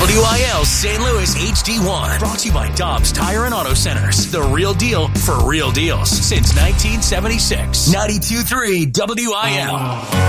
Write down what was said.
WIL St. Louis HD1. Brought to you by Dobbs Tire and Auto Centers. The real deal for real deals since 1976. 92.3 WIL.